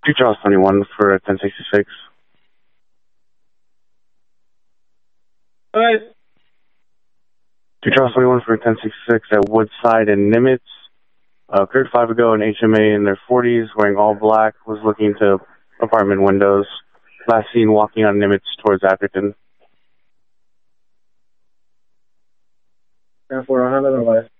2 Charles 21 for 1066. All right. 2 Charles 21 for 1066 at Woodside and Nimitz. Occurred 5 ago, an HMA in their 40s, wearing all black, was looking to apartment windows. Last seen walking on Nimitz towards Atherton. 10-4, I'll have it on live.